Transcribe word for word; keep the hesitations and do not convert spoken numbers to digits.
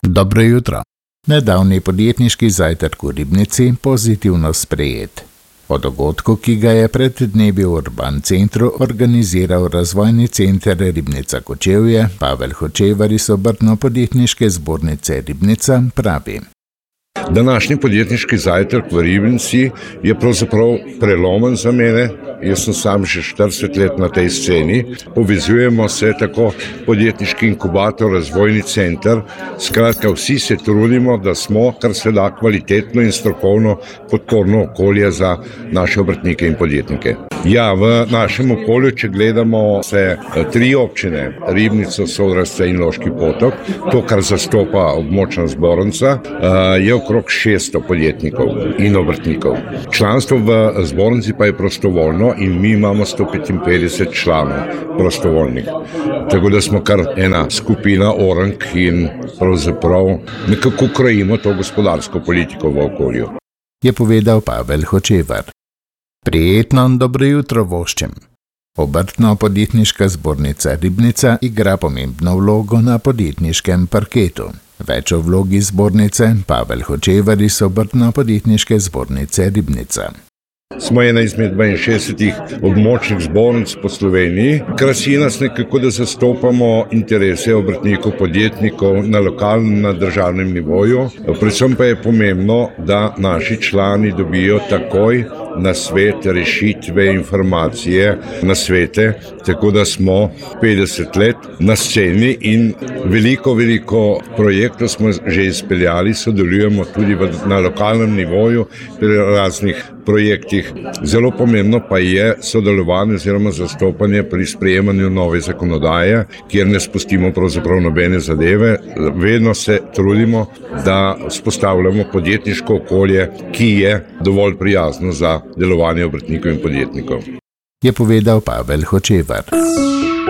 Dobro jutro. Nedavni podjetniški zajtrk v Ribnici pozitivno sprejet. O dogodku, ki ga je pred dnevi v Urban centru organiziral Razvojni center Ribnica Kočevje, Pavel Hočevar iz Obrtno-podjetniške zbornice Ribnica pravi. Današnji podjetniški zajtrk v Ribnici je pravzaprav prelomen za mene. Jaz sem sam že štirideset let na tej sceni. Povezujemo se tako podjetniški inkubator, razvojni center. Skratka, vsi se trudimo, da smo kar se da kvalitetno in strokovno podporno okolje za naše obrtnike in podjetnike. Ja, v našem okolju, če gledamo se tri občine, Ribnico, Sodrasce in Loški Potok, to, kar zastopa območna zbornica, je okrog šeststo podjetnikov in obrtnikov. Članstvo v zbornici pa je prostovoljno in mi imamo sto petinpetdeset članov prostovoljnih. Tako da smo kar ena skupina orank in pravzaprav nekako krojimo to gospodarsko politiko v okolju. Je povedal Pavel Hočevar. Prijetno dobro jutro voščem. Obrtno-podjetniška zbornica Ribnica igra pomembno vlogo na podjetniškem parketu. Več o vlogi zbornice Pavel Hočevar iz Obrtno-podjetniške zbornice Ribnica. Smo ena izmed dvainšestdesetih območnih zbornic po Sloveniji. Krasi nas nekako, da zastopamo interese obrtnikov, podjetnikov na lokalnem, na državnem nivoju. Predvsem pa je pomembno, da naši člani dobijo takoj na svet rešitve, informacije, na svete, tako da smo petdeset let na sceni in veliko, veliko projektov smo že izpeljali, sodelujemo tudi na lokalnem nivoju pri raznih projektih. Zelo pomembno pa je sodelovanje oziroma zastopanje pri sprejemanju nove zakonodaje, kjer ne spustimo pravzaprav nobene zadeve. Vedno se trudimo, da vzpostavljamo podjetniško okolje, ki je dovolj prijazno za delovanje obrtnikov in podjetnikov. Je povedal Pavel Hočevar.